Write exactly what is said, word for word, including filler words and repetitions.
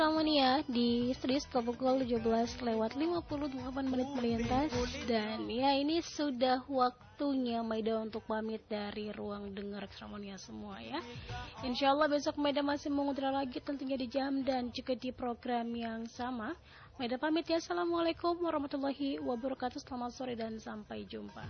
Harmonia di Studio pukul tujuh belas lewat lima puluh delapan menit melintas. Dan ya, ini sudah waktunya Maida untuk pamit dari ruang dengar Harmonia semua ya. Insya Allah besok Maida masih mengudara lagi, tentunya di jam dan juga di program yang sama. Maida pamit ya. Assalamualaikum warahmatullahi wabarakatuh. Selamat sore dan sampai jumpa.